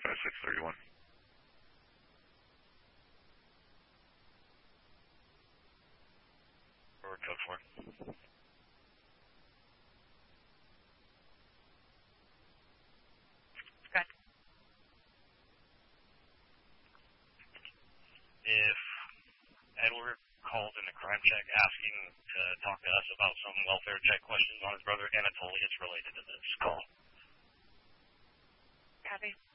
5631. Or code 4. Good. If Edward called in a crime check asking to talk to us about some welfare check questions on his brother Anatoly, it's related to this call. Copy.